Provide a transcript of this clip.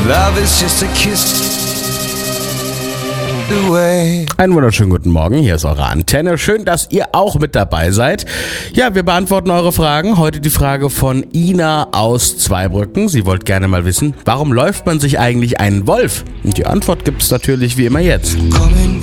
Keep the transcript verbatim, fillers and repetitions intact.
Love is just a kiss away. Einen wunderschönen guten Morgen, hier ist eure Antenne. Schön, dass ihr auch mit dabei seid. Ja, wir beantworten eure Fragen. Heute die Frage von Ina aus Zweibrücken. Sie wollte gerne mal wissen, warum läuft man sich eigentlich einen Wolf? Und die Antwort gibt es natürlich wie immer jetzt. Coming